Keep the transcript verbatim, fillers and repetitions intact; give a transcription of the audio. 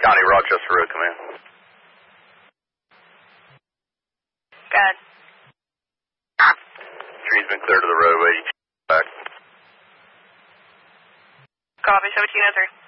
County, Rochester Road Command. Good. Tree's been cleared to the roadway. Back. Copy, seventeen oh three.